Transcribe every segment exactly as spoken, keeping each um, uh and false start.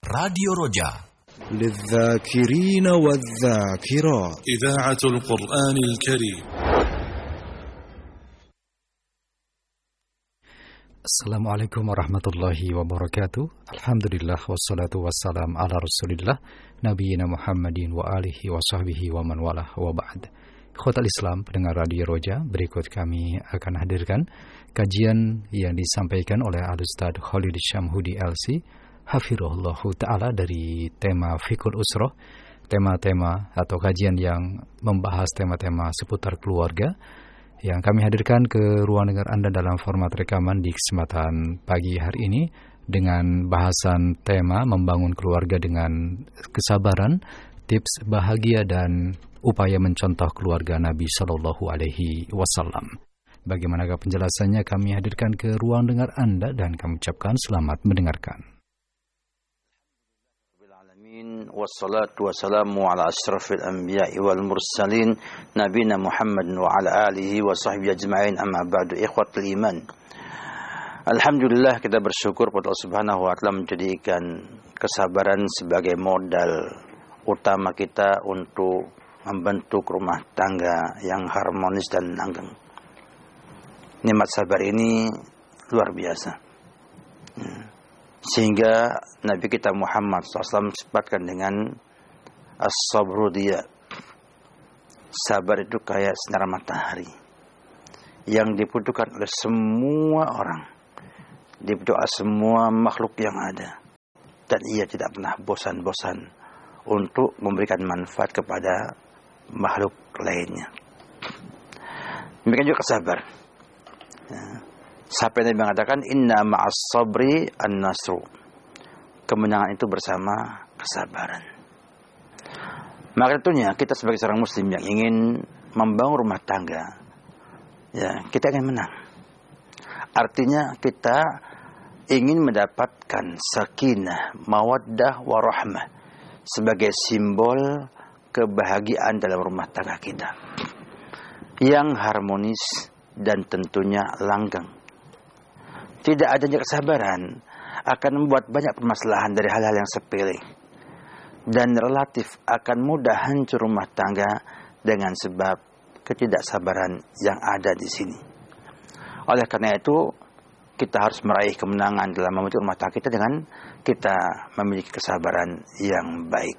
Radio Roja للذاكرين والذاكرات إذاعة القرآن الكريم. Assalamualaikum warahmatullahi wabarakatuh. Alhamdulillah wassalatu wassalam ala rasulillah Nabiyina Muhammadin wa alihi wa sahbihi wa man walah wa ba'd. Ikhwatal Islam, pendengar Radio Roja, berikut kami akan hadirkan kajian yang disampaikan oleh Al-Ustaz Khalid Syamhudi L C Hafirullahu Ta'ala dari tema Fikul Usroh, tema-tema atau kajian yang membahas tema-tema seputar keluarga yang kami hadirkan ke ruang dengar Anda dalam format rekaman di kesempatan pagi hari ini dengan bahasan tema membangun keluarga dengan kesabaran, tips bahagia dan upaya mencontoh keluarga Nabi Shallallahu Alaihi Wasallam. Bagaimanakah penjelasannya kami hadirkan ke ruang dengar Anda dan kami ucapkan selamat mendengarkan. Wassalatu wassalamu ala asyrafil anbiya'i wal mursalin nabiyina Muhammad wa ala alihi wa sahbihi ajma'in, amma ba'du. Ikhwatul iman, alhamdulillah kita bersyukur pada Allah Subhanahu wa taala menjadikan kesabaran sebagai modal utama kita untuk membentuk rumah tangga yang harmonis dan langgeng. Nikmat sabar ini luar biasa, sehingga Nabi kita Muhammad shallallahu alaihi wasallam sepakat dengan as-sabru dia. Sabar itu kayak sinar matahari yang dibutuhkan oleh semua orang, dibutuhkan oleh semua makhluk yang ada, dan ia tidak pernah bosan-bosan untuk memberikan manfaat kepada makhluk lainnya. Demikian juga sabar. Sampai Nabi mengatakan inna ma'as sabri an-nasru. Kemenangan itu bersama kesabaran. Maka tentunya kita sebagai seorang muslim yang ingin membangun rumah tangga, ya, kita ingin menang. Artinya kita ingin mendapatkan sakinah, mawaddah, warahmah sebagai simbol kebahagiaan dalam rumah tangga kita yang harmonis dan tentunya langgeng. Tidak adanya kesabaran akan membuat banyak permasalahan dari hal-hal yang sepele, dan relatif akan mudah hancur rumah tangga dengan sebab ketidaksabaran yang ada di sini. Oleh karena itu, kita harus meraih kemenangan dalam membentuk rumah tangga kita dengan kita memiliki kesabaran yang baik.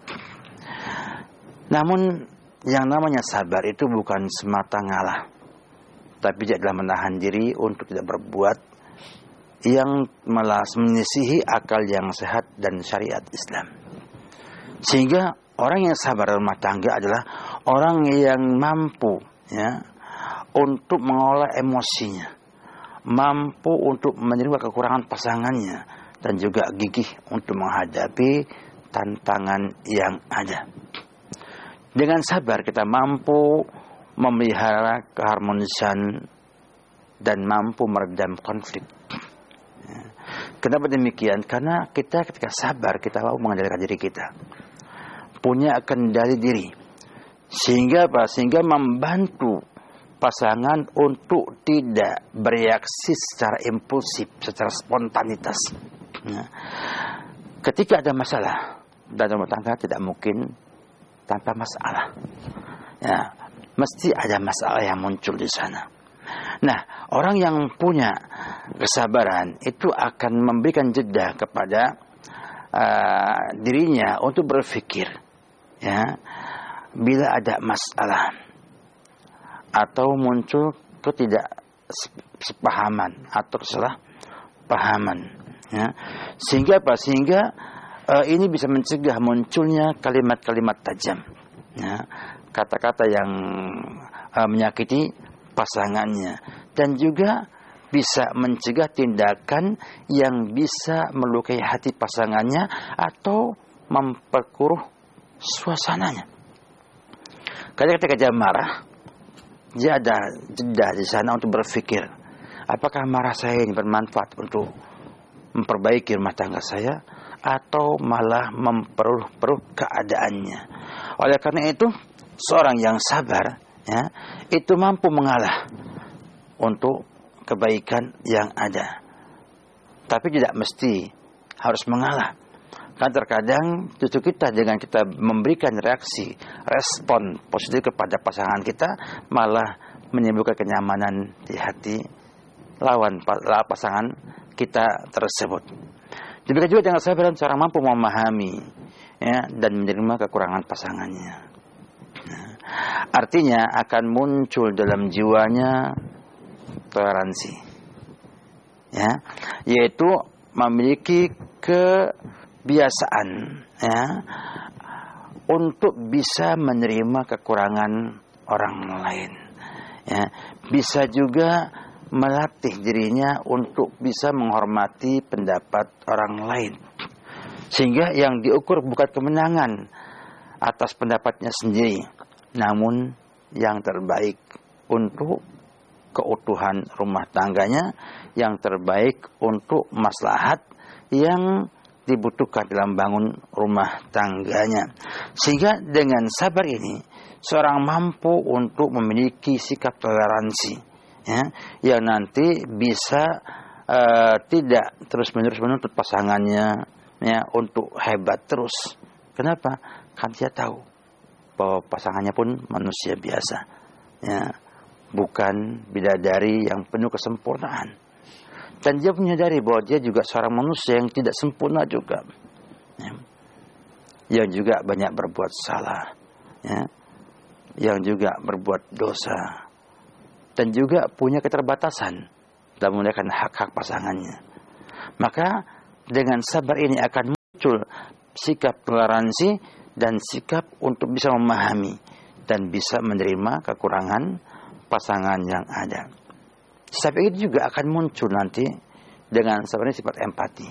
Namun, yang namanya sabar itu bukan semata ngalah, tapi dia adalah menahan diri untuk tidak berbuat yang malah menyisihi akal yang sehat dan syariat Islam. Sehingga orang yang sabar dalam rumah tangga adalah orang yang mampu, ya, untuk mengolah emosinya, mampu untuk menerima kekurangan pasangannya, dan juga gigih untuk menghadapi tantangan yang ada. Dengan sabar kita mampu memelihara keharmonisan dan mampu meredam konflik. Kenapa demikian? Karena kita ketika sabar, kita mau mengendalikan diri kita, punya kendali diri, sehingga apa? Sehingga membantu pasangan untuk tidak bereaksi secara impulsif, secara spontanitas. Nah, ketika ada masalah dalam rumah tangga tidak mungkin tanpa masalah. Ya, mesti ada masalah yang muncul di sana. Nah, orang yang punya kesabaran itu akan memberikan jeda kepada uh, dirinya untuk berpikir, ya, bila ada masalah atau muncul ketidaksepahaman atau kesalahpahaman, ya, sehingga apa? Sehingga uh, ini bisa mencegah munculnya kalimat-kalimat tajam, ya, kata-kata yang uh, menyakiti pasangannya, dan juga bisa mencegah tindakan yang bisa melukai hati pasangannya atau memperkeruh suasananya. Karena ketika dia marah, dia ada jeda di sana untuk berpikir, apakah marah saya ini bermanfaat untuk memperbaiki rumah tangga saya atau malah memperkeruh keadaannya. Oleh karena itu, seorang yang sabar, ya, itu mampu mengalah untuk kebaikan yang ada. Tapi tidak mesti harus mengalah. Karena terkadang justru kita dengan kita memberikan reaksi, respon positif kepada pasangan kita, malah menimbulkan kenyamanan di hati lawan pasangan kita tersebut. Demikian juga dengan kesabaran seorang mampu memahami ya, dan menerima kekurangan pasangannya. Nah, artinya akan muncul dalam jiwanya toleransi, ya, yaitu memiliki kebiasaan ya, untuk bisa menerima kekurangan orang lain. Ya, bisa juga melatih dirinya untuk bisa menghormati pendapat orang lain. Sehingga yang diukur bukan kemenangan atas pendapatnya sendiri, namun yang terbaik untuk keutuhan rumah tangganya, yang terbaik untuk maslahat yang dibutuhkan dalam bangun rumah tangganya. Sehingga dengan sabar ini, seorang mampu untuk memiliki sikap toleransi, ya, yang nanti bisa uh, tidak terus-menerus menuntut pasangannya ya, untuk hebat terus. Kenapa? Karena dia tahu bahwa pasangannya pun manusia biasa, ya, bukan bidadari yang penuh kesempurnaan. Dan dia menyadari bahwa dia juga seorang manusia yang tidak sempurna juga, ya, yang juga banyak berbuat salah, ya, yang juga berbuat dosa, dan juga punya keterbatasan dalam menggunakan hak-hak pasangannya. Maka dengan sabar ini akan muncul sikap toleransi dan sikap untuk bisa memahami dan bisa menerima kekurangan pasangan yang ada. Sabar itu juga akan muncul nanti dengan sabar ini sifat empati.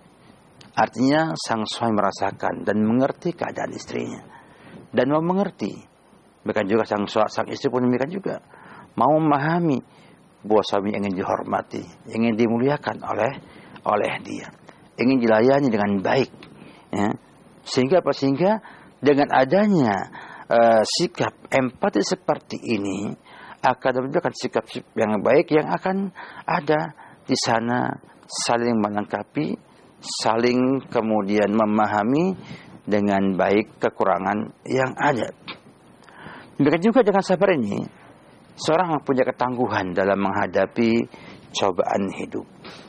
Artinya sang suami merasakan dan mengerti keadaan istrinya dan mau mengerti. Bahkan juga sang sang istri pun demikian juga mau memahami bahwa suami ingin dihormati, ingin dimuliakan oleh oleh dia, ingin dilayani dengan baik, ya. Sehingga apa? Sehingga dengan adanya uh, sikap empati seperti ini akan menunjukkan sikap yang baik yang akan ada di sana, saling melengkapi, saling kemudian memahami dengan baik kekurangan yang ada. Demikian juga dengan sabar ini, seorang punya ketangguhan dalam menghadapi cobaan hidup.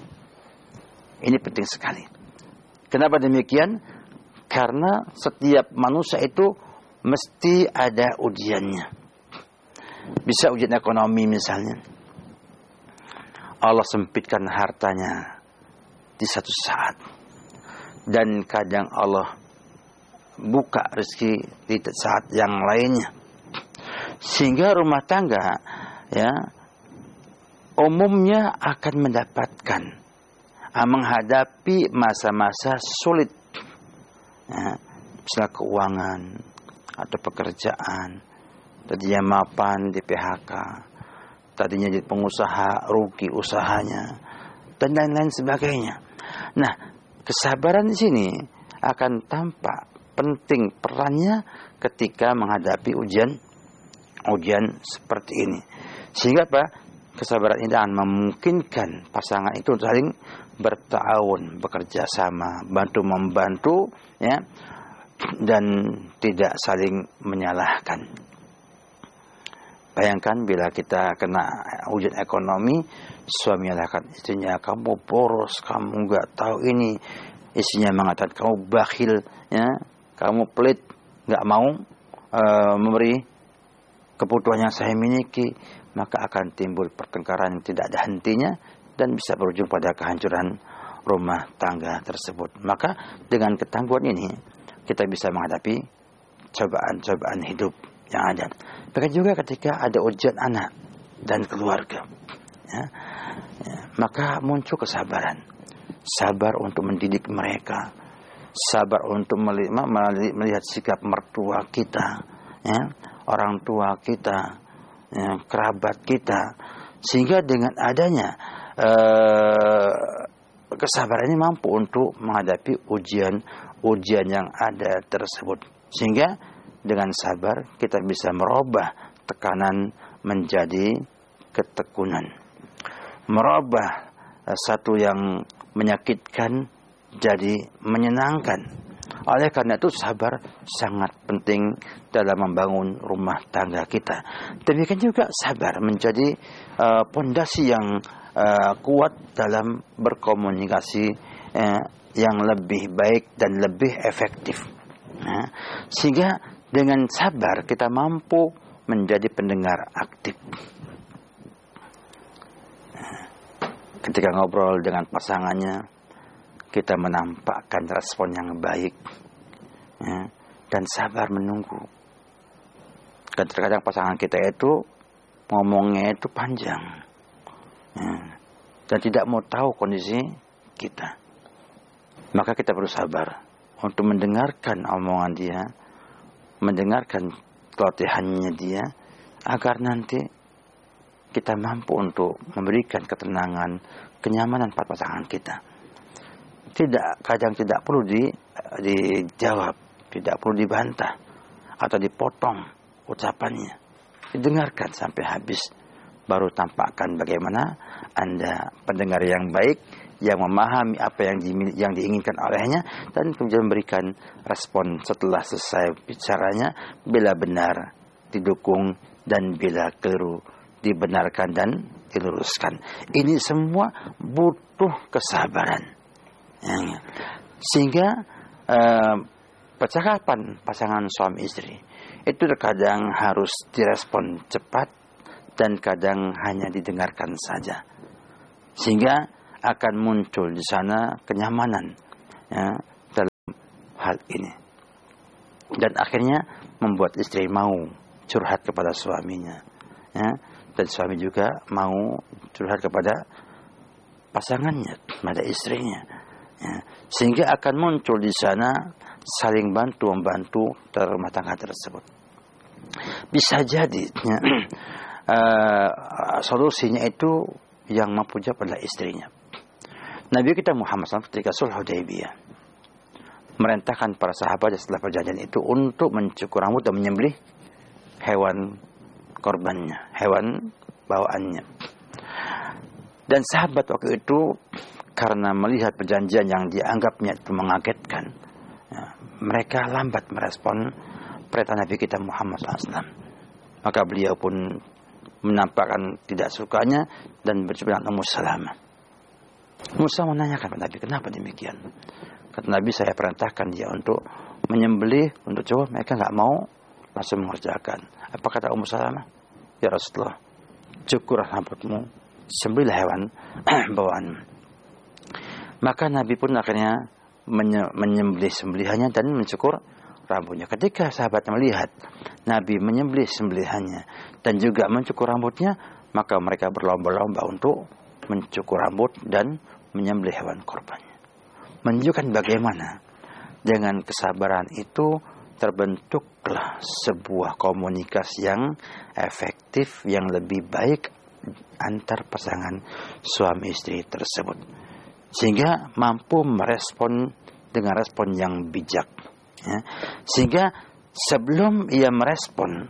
Ini penting sekali. Kenapa demikian? Karena setiap manusia itu mesti ada ujiannya. Bisa ujian ekonomi misalnya. Allah sempitkan hartanya di satu saat. Dan kadang Allah buka rezeki di saat yang lainnya. Sehingga rumah tangga ya umumnya akan mendapatkan menghadapi masa-masa sulit, ya, misalnya keuangan atau pekerjaan, tadinya mapan di P H K, tadinya jadi pengusaha rugi usahanya, dan lain-lain sebagainya. Nah, kesabaran di sini akan tampak penting perannya ketika menghadapi ujian ujian seperti ini. Sehingga apa? Kesabaran ini akan memungkinkan pasangan itu saling bertahun, bekerja sama, bantu membantu, ya, dan tidak saling menyalahkan. Bayangkan bila kita kena ujian ekonomi, suami menyalahkan istrinya, kamu boros, kamu nggak tahu ini. Istrinya mengatakan kamu bakhil, ya, kamu pelit, nggak mau uh, memberi kebutuhan yang saya miliki, maka akan timbul pertengkaran yang tidak ada hentinya dan bisa berujung pada kehancuran rumah tangga tersebut. Maka dengan ketangguhan ini kita bisa menghadapi cobaan-cobaan hidup yang ada. Bahkan juga ketika ada ujian anak dan keluarga, ya, ya, maka muncul kesabaran, sabar untuk mendidik mereka, sabar untuk melihat, melihat sikap mertua kita, ya, orang tua kita, ya, kerabat kita, sehingga dengan adanya eh, kesabaran ini mampu untuk menghadapi ujian-ujian yang ada tersebut. Sehingga dengan sabar kita bisa merubah tekanan menjadi ketekunan, merubah eh, satu yang menyakitkan jadi menyenangkan. Oleh karena itu sabar sangat penting dalam membangun rumah tangga kita. Demikian juga sabar menjadi pondasi uh, yang uh, kuat dalam berkomunikasi uh, yang lebih baik dan lebih efektif. Nah, sehingga dengan sabar kita mampu menjadi pendengar aktif. Ketika ngobrol dengan pasangannya, kita menampakkan respon yang baik, ya, dan sabar menunggu. Kadang-kadang pasangan kita itu ngomongnya itu panjang, ya, dan tidak mau tahu kondisi kita. Maka kita perlu sabar untuk mendengarkan omongan dia, mendengarkan kelotehannya dia, agar nanti kita mampu untuk memberikan ketenangan, kenyamanan pada pasangan kita. Tidak, kadang tidak perlu di, dijawab, tidak perlu dibantah atau dipotong ucapannya. Didengarkan sampai habis, baru tampakkan bagaimana Anda pendengar yang baik, yang memahami apa yang, di, yang diinginkan olehnya, dan kemudian memberikan respon setelah selesai bicaranya, bila benar didukung dan bila keliru dibenarkan dan diluruskan. Ini semua butuh kesabaran, ya. Sehingga eh, percakapan pasangan suami istri itu terkadang harus direspon cepat dan kadang hanya didengarkan saja, sehingga akan muncul di sana kenyamanan, ya, dalam hal ini, dan akhirnya membuat istri mau curhat kepada suaminya, ya. Dan suami juga mau curhat kepada pasangannya, kepada istrinya, ya. Sehingga akan muncul di sana saling bantu membantu dalam rumah tangga tersebut. Bisa jadi, ya, uh, solusinya itu yang mampu jawab adalah istrinya. Nabi kita Muhammad shallallahu alaihi wasallam ketika Sulh Hudaybiyah merintahkan para sahabat setelah perjanjian itu untuk mencukur rambut dan menyembelih hewan korbannya, hewan bawaannya. Dan sahabat waktu itu karena melihat perjanjian yang dianggapnya itu mengagetkan, ya, mereka lambat merespon perintah Nabi kita Muhammad shallallahu alaihi wasallam. Maka beliau pun menampakkan tidak sukanya dan berjumpa dengan Ummu Salamah. Ummu Salamah menanyakan kepada Nabi, kenapa demikian? Kata Nabi, saya perintahkan dia untuk menyembelih, untuk coba, mereka nggak mau langsung mengerjakan. Apa kata Ummu Salamah? Ya Rasulullah, cukur rambutmu, sembelih hewan bawaan. Maka Nabi pun akhirnya menye- menyembelih sembelihannya dan mencukur rambutnya. Ketika sahabat melihat Nabi menyembelih sembelihannya dan juga mencukur rambutnya, maka mereka berlomba-lomba untuk mencukur rambut dan menyembelih hewan korbannya. Menunjukkan bagaimana dengan kesabaran itu terbentuklah sebuah komunikasi yang efektif, yang lebih baik antar pasangan suami istri tersebut, sehingga mampu merespon dengan respon yang bijak, ya. Sehingga sebelum ia merespon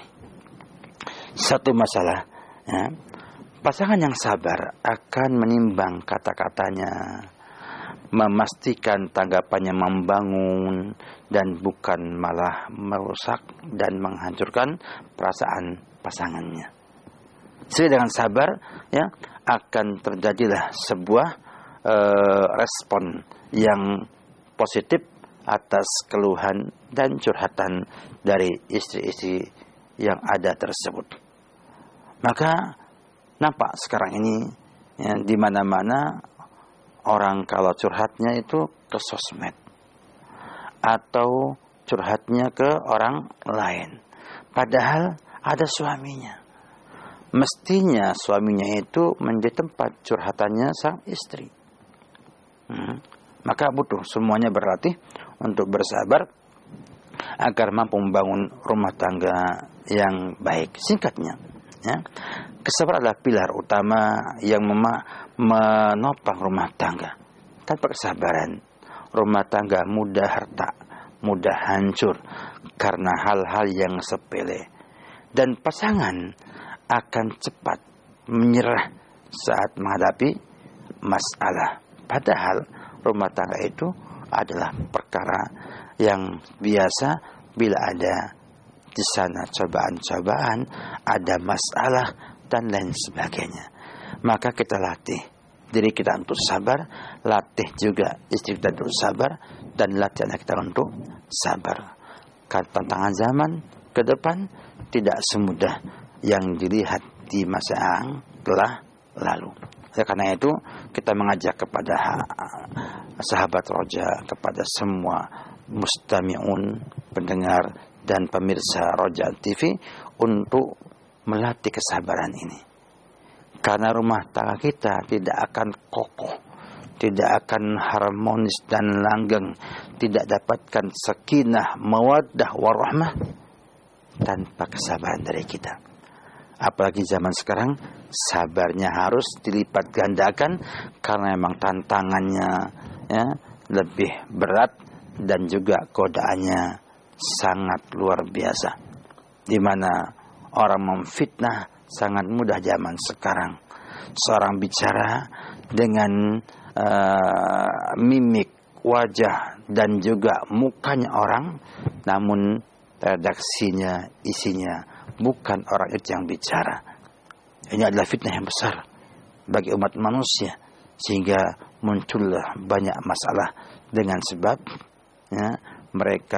satu masalah, ya, pasangan yang sabar akan menimbang kata-katanya, memastikan tanggapannya membangun dan bukan malah merusak dan menghancurkan perasaan pasangannya. Sehingga dengan sabar, ya, akan terjadilah sebuah uh, respon yang positif atas keluhan dan curhatan dari istri-istri yang ada tersebut. Maka nampak sekarang ini, ya, di mana-mana orang kalau curhatnya itu ke sosmed atau curhatnya ke orang lain, padahal ada suaminya. Mestinya suaminya itu menjadi tempat curhatannya sang istri. Hmm. Maka butuh semuanya berlatih untuk bersabar agar mampu membangun rumah tangga yang baik. Singkatnya, ya, kesabaran adalah pilar utama yang mema- menopang rumah tangga. Tanpa kesabaran, rumah tangga mudah retak, mudah hancur karena hal-hal yang sepele. Dan pasangan akan cepat menyerah saat menghadapi masalah. Padahal rumah tangga itu adalah perkara yang biasa bila ada di sana cobaan-cobaan, ada masalah dan lain sebagainya. Maka kita latih diri kita untuk sabar, latih juga istri kita untuk sabar, dan latih anak kita untuk sabar. Karena tantangan zaman ke depan tidak semudah yang dilihat di masa yang telah lalu. Ya, karena itu kita mengajak kepada sahabat Roja, kepada semua mustami'un, pendengar dan pemirsa Roja T V untuk melatih kesabaran ini. Karena rumah tangga kita tidak akan kokoh, tidak akan harmonis dan langgeng, tidak dapatkan sakinah, mawaddah, warahmah tanpa kesabaran dari kita. Apalagi zaman sekarang, sabarnya harus dilipat gandakan karena memang tantangannya ya, lebih berat dan juga godaannya sangat luar biasa. Di mana orang memfitnah sangat mudah zaman sekarang. Seorang bicara dengan uh, mimik wajah dan juga mukanya orang, namun redaksinya, isinya bukan orang itu yang bicara. Ini adalah fitnah yang besar bagi umat manusia, sehingga muncullah banyak masalah dengan sebab ya, mereka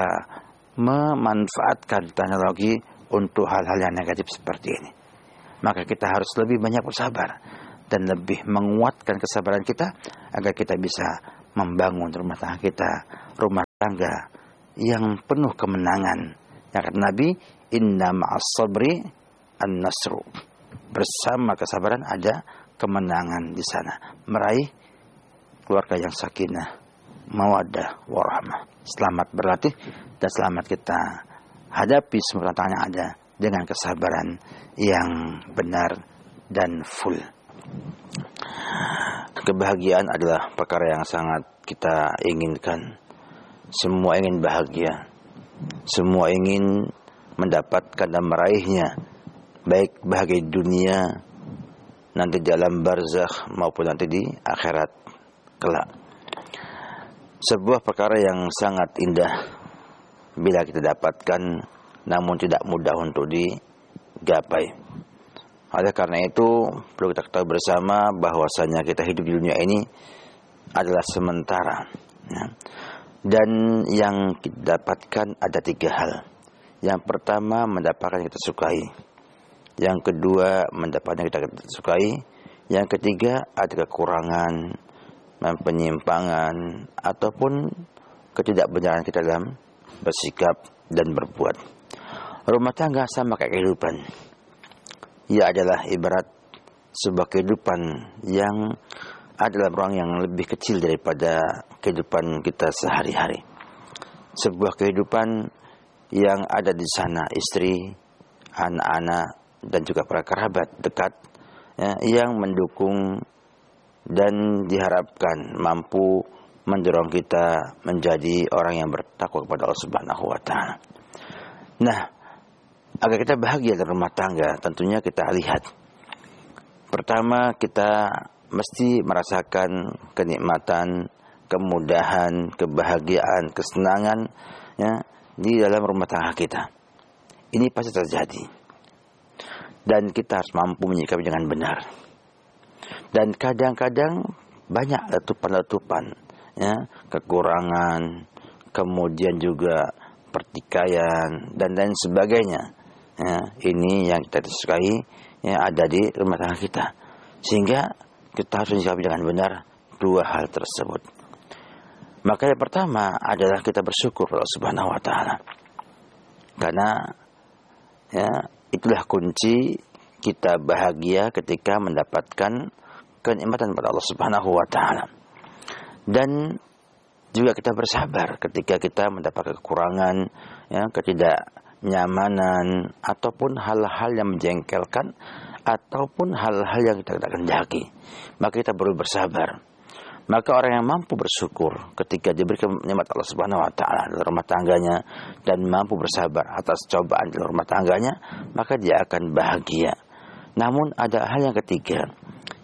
memanfaatkan teknologi untuk hal-hal yang negatif seperti ini. Maka kita harus lebih banyak bersabar dan lebih menguatkan kesabaran kita agar kita bisa membangun rumah tangga kita, rumah tangga yang penuh kemenangan. Yang kata Nabi, inna ma'as sabri an-nasru. Bersama kesabaran ada kemenangan di sana. Meraih keluarga yang sakinah, mawaddah, warahmah. Selamat berlatih dan selamat kita hadapi semua tantangan yang ada dengan kesabaran yang benar dan full. Kebahagiaan adalah perkara yang sangat kita inginkan. Semua ingin bahagia. Semua ingin mendapatkan dan meraihnya, baik bahagia di dunia, nanti di alam barzakh maupun nanti di akhirat kelak. Sebuah perkara yang sangat indah bila kita dapatkan, namun tidak mudah untuk digapai. Oleh karena itu perlu kita ketahui bersama bahwasanya kita hidup di dunia ini adalah sementara, ya. Dan yang kita dapatkan ada tiga hal. Yang pertama, mendapatkan yang kita sukai. Yang kedua, mendapatkan yang kita sukai. Yang ketiga, ada kekurangan, penyimpangan, ataupun ketidakbenaran kita dalam bersikap dan berbuat. Rumah tangga sama kayak kehidupan. Ia adalah ibarat sebuah kehidupan yang adalah ruang yang lebih kecil daripada kehidupan kita sehari-hari. Sebuah kehidupan yang ada di sana istri, anak-anak, dan juga para kerabat dekat ya, yang mendukung dan diharapkan mampu mendorong kita menjadi orang yang bertakwa kepada Allah Subhanahu wa taala. Nah, agar kita bahagia dalam rumah tangga, tentunya kita lihat. Pertama, kita mesti merasakan kenikmatan, kemudahan, kebahagiaan, kesenangan ya, di dalam rumah tangga kita. Ini pasti terjadi. Dan kita harus mampu menyikapi dengan benar. Dan kadang-kadang banyak letupan-letupan, ya, kekurangan, kemudian juga pertikaian dan lain sebagainya. Ya, ini yang kita disukai ya, ada di rumah tangga kita. Sehingga kita harus menyikapi dengan benar dua hal tersebut. Maka yang pertama adalah kita bersyukur kepada Allah Subhanahu wa taala. Karena ya, itulah kunci kita bahagia ketika mendapatkan kenikmatan pada Allah Subhanahu wa taala. Dan juga kita bersabar ketika kita mendapat kekurangan, ya, ketidaknyamanan ataupun hal-hal yang menjengkelkan ataupun hal-hal yang kita tidak kehendaki. Maka kita perlu bersabar. Maka orang yang mampu bersyukur ketika diberi nikmat Allah Subhanahu wa taala dalam rumah tangganya dan mampu bersabar atas cobaan dalam rumah tangganya, maka dia akan bahagia. Namun ada hal yang ketiga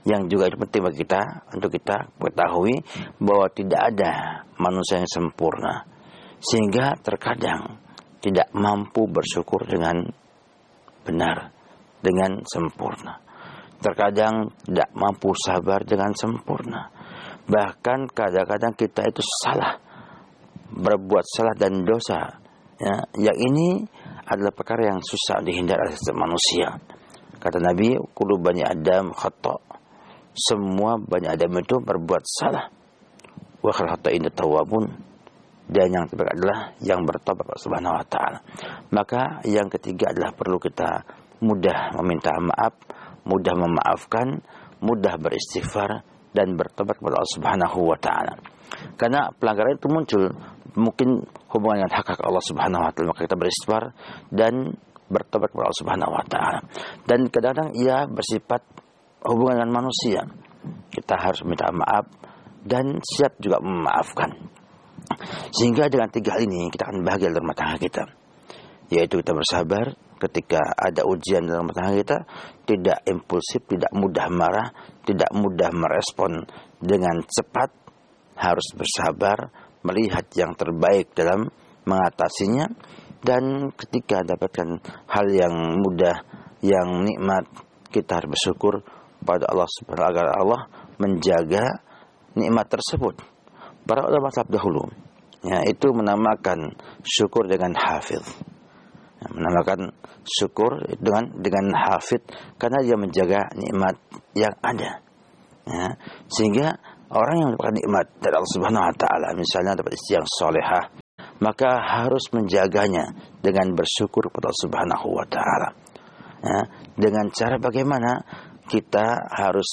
yang juga itu penting bagi kita untuk kita ketahui bahwa tidak ada manusia yang sempurna, sehingga terkadang tidak mampu bersyukur dengan benar, dengan sempurna. Terkadang tidak mampu sabar dengan sempurna. Bahkan kadang-kadang kita itu salah, berbuat salah dan dosa. Ya, yang ini adalah perkara yang susah dihindari oleh setiap manusia. Kata Nabi, kullu bani Adam khata'. Semua bani Adam itu berbuat salah. Wa khairul khata'in at-tawwabun. Dan yang terbaik adalah yang bertobat kepada Allah Subhanahu wa taala. Maka yang ketiga adalah perlu kita mudah meminta maaf, mudah memaafkan, mudah beristighfar dan bertobat kepada Allah Subhanahu wa taala. Karena pelanggaran itu muncul mungkin hubungan dengan hak-hak Allah Subhanahu wa taala, maka kita beristighfar dan bertobat kepada Allah Subhanahu wa taala. Dan kadang-kadang ia bersifat hubungan dengan manusia. Kita harus minta maaf dan siap juga memaafkan. Sehingga dengan tiga hal ini kita akan bahagia dalam rumah tangga kita. Yaitu kita bersabar ketika ada ujian dalam rumah tangga kita, tidak impulsif, tidak mudah marah, tidak mudah merespon dengan cepat, harus bersabar, melihat yang terbaik dalam mengatasinya, dan ketika dapatkan hal yang mudah, yang nikmat, kita harus bersyukur pada Allah Subhanahu wa taala agar Allah menjaga nikmat tersebut. Para ulama salaf dahulu, ya, itu menamakan syukur dengan hafidh. Ya, menamakan syukur dengan dengan hafidh karena dia menjaga nikmat yang ada. Ya, sehingga orang yang mendapatkan nikmat dari Allah Subhanahu wa taala, misalnya dapat istri yang salehah, maka harus menjaganya dengan bersyukur kepada Allah Subhanahu wa taala. Ya, dengan cara bagaimana kita harus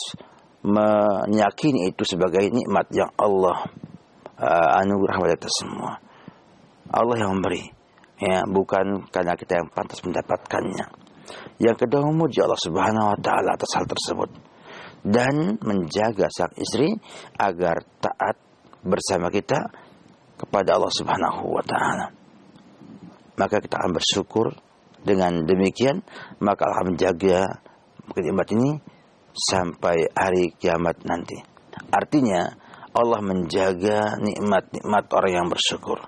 meyakini itu sebagai nikmat yang Allah uh, anugerah kepada kita semua. Allah yang memberi, ya, bukan karena kita yang pantas mendapatkannya. Yang kedua, memuji Allah Subhanahu wa taala atas hal tersebut dan menjaga sang istri agar taat bersama kita kepada Allah Subhanahu wa taala. Maka kita akan bersyukur dengan demikian, maka Allah akan menjaga nikmat ini sampai hari kiamat nanti. Artinya Allah menjaga nikmat-nikmat orang yang bersyukur.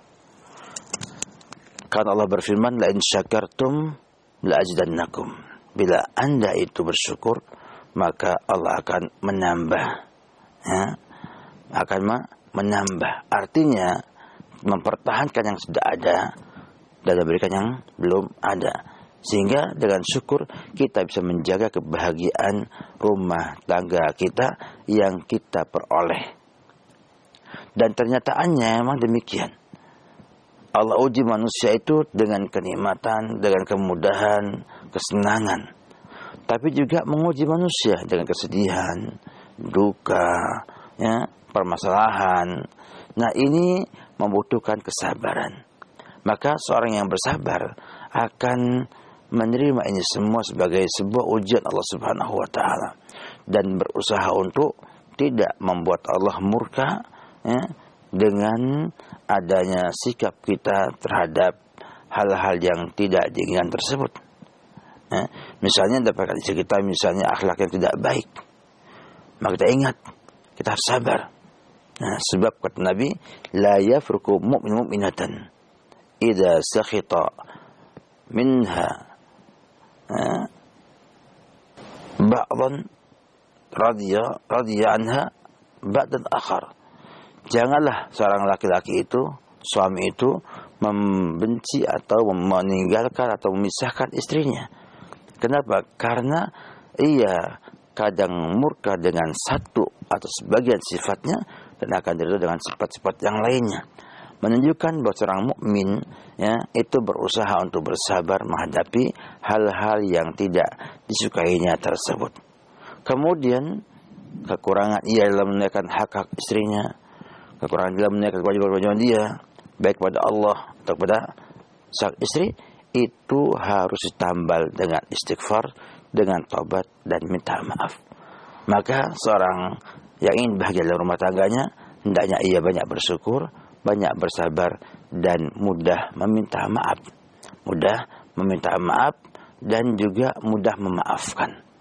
Karena Allah berfirman, la in syakartum la azidannakum. Bila Anda itu bersyukur, maka Allah akan menambah, ya, akan menambah. Artinya mempertahankan yang sudah ada dan memberikan yang belum ada. Sehingga dengan syukur kita bisa menjaga kebahagiaan rumah tangga kita yang kita peroleh. Dan ternyataannya memang demikian. Allah uji manusia itu dengan kenikmatan, dengan kemudahan, kesenangan. Tapi juga menguji manusia dengan kesedihan, duka, ya, permasalahan. Nah, ini membutuhkan kesabaran. Maka seorang yang bersabar akan menerima ini semua sebagai sebuah ujian Allah Subhanahu wa taala dan berusaha untuk tidak membuat Allah murka, ya, dengan adanya sikap kita terhadap hal-hal yang tidak diinginkan tersebut. Ya, misalnya dapatkan istri kita misalnya akhlak yang tidak baik, maka kita ingat, kita harus sabar. Nah, sebab kata Nabi, la yafruku mu'min mu'minatan idza sakhita minha ba'dan radhiya radhiya anha ba'dan akhar. Janganlah seorang laki-laki itu, suami itu membenci atau meninggalkan atau memisahkan istrinya. Kenapa? Karena ia kadang murka dengan satu atau sebagian sifatnya dan akan diridhoi dengan sifat-sifat yang lainnya. Menunjukkan bahwa seorang mukmin, ya, itu berusaha untuk bersabar menghadapi hal-hal yang tidak disukainya tersebut. Kemudian kekurangan ia dalam menunaikan hak-hak istrinya, kekurangan dalam menunaikan kewajiban-kewajiban dia, baik kepada Allah atau kepada sang istri, itu harus ditambal dengan istighfar, dengan taubat dan minta maaf. Maka seorang yang ingin bahagia dalam rumah tangganya, hendaknya ia banyak bersyukur, banyak bersabar, dan mudah meminta maaf. Mudah meminta maaf dan juga mudah memaafkan.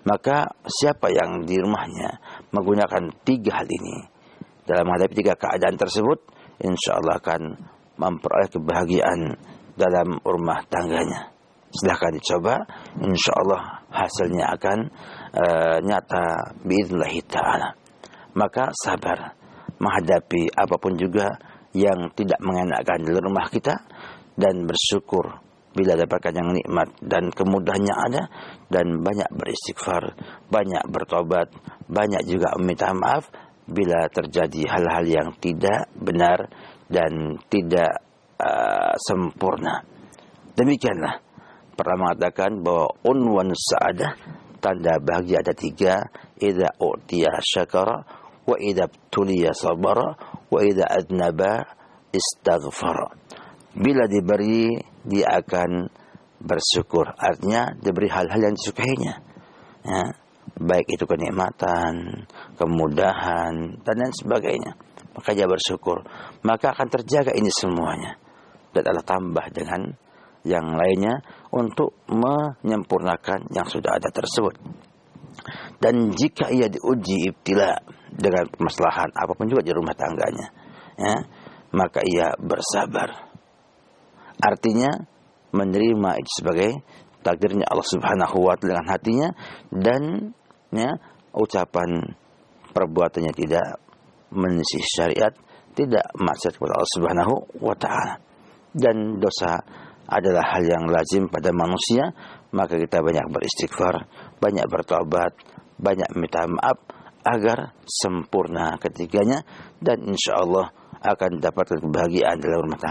Maka siapa yang di rumahnya menggunakan tiga hal ini dalam menghadapi tiga keadaan tersebut, insya Allah akan memperoleh kebahagiaan dalam rumah tangganya. Silahkan dicoba, insya Allah hasilnya akan uh, nyata biidznillah ta'ala. Maka sabar menghadapi apapun juga yang tidak mengenakan di rumah kita, dan bersyukur bila dapatkan yang nikmat dan kemudahan yang ada, dan banyak beristighfar, banyak bertobat, banyak juga meminta maaf bila terjadi hal-hal yang tidak benar dan tidak uh, sempurna. Demikianlah pernah mengatakan bahwa unwan sa'adah, tanda bahagia ada tiga: idza utiya syakara, wa idza tuliya sabara, wa idza adnaba istaghfara. Bila diberi, dia akan bersyukur. Artinya diberi hal-hal yang disukainya, ya, baik itu kenikmatan, kemudahan, dan lain sebagainya, maka dia bersyukur. Maka akan terjaga ini semuanya, dan Allah tambah dengan yang lainnya untuk menyempurnakan yang sudah ada tersebut. Dan jika ia diuji ibtila dengan permasalahan apapun juga di rumah tangganya, ya, maka ia bersabar. Artinya menerima itu sebagai takdirnya Allah Subhanahu wa taala dengan hatinya, dan ya, ucapan perbuatannya tidak menyelisih syariat, tidak maksiat kepada Allah Subhanahu wa taala. Dan dosa adalah hal yang lazim pada manusia, maka kita banyak beristighfar, banyak bertobat, banyak minta maaf agar sempurna ketiganya, dan insya Allah akan dapatkan kebahagiaan dalam rumah tangga.